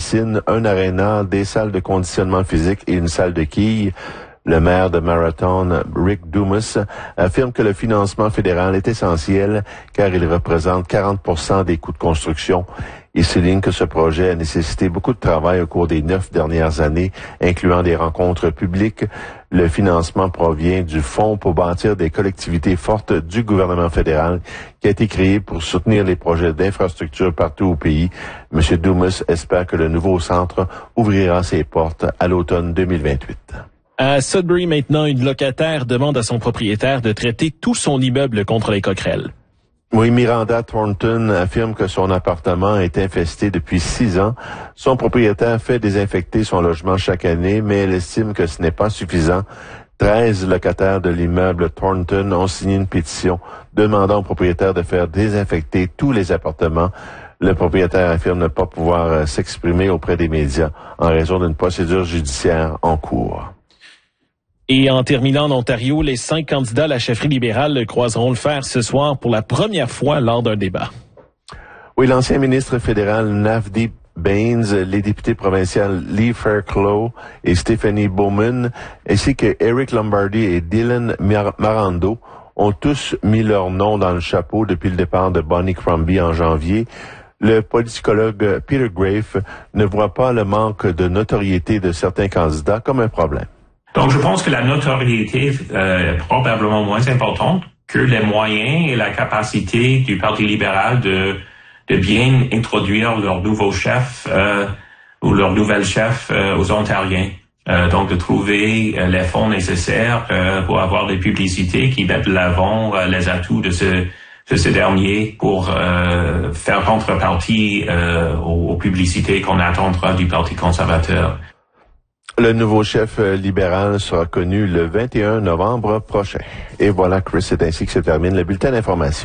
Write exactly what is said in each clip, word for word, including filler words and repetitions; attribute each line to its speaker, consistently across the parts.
Speaker 1: piscine, un aréna, des salles de conditionnement physique et une salle de quilles. Le maire de Marathon, Rick Dumas, affirme que le financement fédéral est essentiel car il représente quarante pour cent des coûts de construction. Il souligne que ce projet a nécessité beaucoup de travail au cours des neuf dernières années, incluant des rencontres publiques. Le financement provient du Fonds pour bâtir des collectivités fortes du gouvernement fédéral qui a été créé pour soutenir les projets d'infrastructure partout au pays. M. Dumas espère que le nouveau centre ouvrira ses portes à l'automne deux mille vingt-huit.
Speaker 2: À Sudbury, maintenant, une locataire demande à son propriétaire de traiter tout son immeuble contre les coquerelles.
Speaker 1: Oui, Miranda Thornton affirme que son appartement est infesté depuis six ans. Son propriétaire fait désinfecter son logement chaque année, mais elle estime que ce n'est pas suffisant. Treize locataires de l'immeuble Thornton ont signé une pétition demandant au propriétaire de faire désinfecter tous les appartements. Le propriétaire affirme ne pas pouvoir s'exprimer auprès des médias en raison d'une procédure judiciaire en cours.
Speaker 2: Et en terminant en Ontario, les cinq candidats à la chefferie libérale croiseront le fer ce soir pour la première fois lors d'un débat.
Speaker 1: Oui, l'ancien ministre fédéral Navdeep Bains, les députés provinciaux Lee Fairclough et Stephanie Bowman, ainsi que Eric Lombardi et Dylan Marando, ont tous mis leur nom dans le chapeau depuis le départ de Bonnie Crombie en janvier. Le politicologue Peter Grafe ne voit pas le manque de notoriété de certains candidats comme un problème.
Speaker 3: Donc, je pense que la notoriété euh, est probablement moins importante que les moyens et la capacité du Parti libéral de, de bien introduire leur nouveau chef euh, ou leur nouvel chef euh, aux Ontariens. Euh, donc, de trouver euh, les fonds nécessaires euh, pour avoir des publicités qui mettent de l'avant euh, les atouts de ce, de ce dernier pour euh, faire contrepartie euh, aux, aux publicités qu'on attendra du Parti conservateur.
Speaker 1: Le nouveau chef libéral sera connu le vingt et un novembre prochain. Et voilà, Chris, c'est ainsi que se termine le bulletin d'information.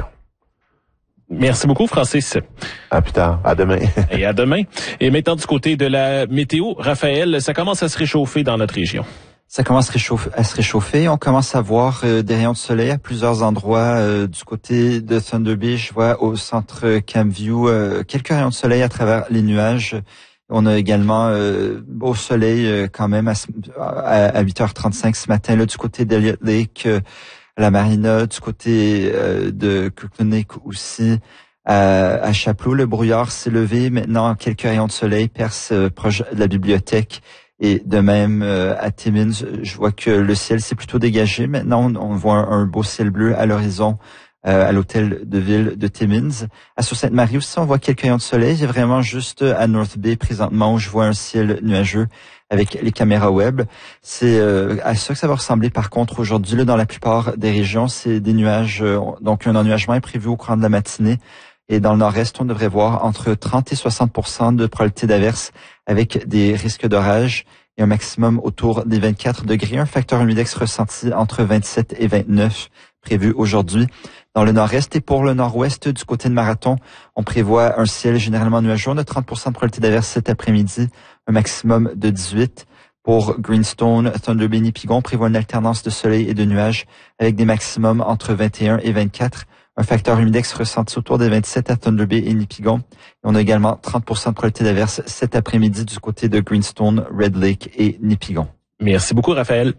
Speaker 2: Merci beaucoup, Francis.
Speaker 1: À plus tard. À demain.
Speaker 2: Et à demain. Et maintenant, du côté de la météo, Raphaël, ça commence à se réchauffer dans notre région.
Speaker 4: Ça commence à se réchauffer. À se réchauffer. On commence à voir euh, des rayons de soleil à plusieurs endroits. Euh, du côté de Thunder Bay, je vois au centre Camview euh, quelques rayons de soleil à travers les nuages. On a également euh, beau soleil euh, quand même à, à, à huit heures trente-cinq ce matin là du côté d'Elliott Lake, euh, à la marina, du côté euh, de Kirkland aussi, à, à Chapleau. Le brouillard s'est levé. Maintenant, quelques rayons de soleil percent euh, proche de la bibliothèque et de même euh, à Timmins. Je vois que le ciel s'est plutôt dégagé. Maintenant, on, on voit un, un beau ciel bleu à l'horizon. Euh, à l'hôtel de ville de Timmins. À Sault-Sainte-Marie aussi, on voit quelques rayons de soleil. C'est vraiment juste à North Bay présentement où je vois un ciel nuageux avec les caméras web. C'est euh, à ça que ça va ressembler par contre aujourd'hui. Là, dans la plupart des régions, c'est des nuages. Euh, donc un ennuagement est prévu au courant de la matinée. Et dans le nord-est, on devrait voir entre trente et soixante pour cent de probabilité d'averse avec des risques d'orage et un maximum autour des vingt-quatre degrés. Un facteur humidex ressenti entre vingt-sept et vingt-neuf prévu aujourd'hui. Dans le nord-est et pour le nord-ouest du côté de Marathon, on prévoit un ciel généralement nuageux. On a trente pour cent de probabilité d'averse cet après-midi, un maximum de dix-huit. Pour Greenstone, Thunder Bay, Nipigon, on prévoit une alternance de soleil et de nuages avec des maximums entre vingt et un et vingt-quatre. Un facteur humidex ressenti autour des vingt-sept à Thunder Bay et Nipigon. Et on a également trente pour cent de probabilité d'averse cet après-midi du côté de Greenstone, Red Lake et Nipigon.
Speaker 2: Merci beaucoup, Raphaël.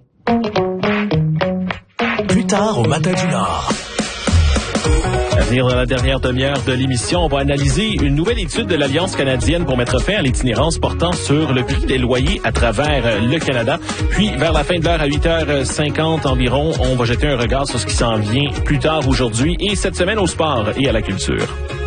Speaker 5: Plus tard au Matin du Nord.
Speaker 2: À venir dans la dernière demi-heure de l'émission, on va analyser une nouvelle étude de l'Alliance canadienne pour mettre fin à l'itinérance portant sur le prix des loyers à travers le Canada. Puis, vers la fin de l'heure, à huit heures cinquante environ, on va jeter un regard sur ce qui s'en vient plus tard aujourd'hui et cette semaine au sport et à la culture.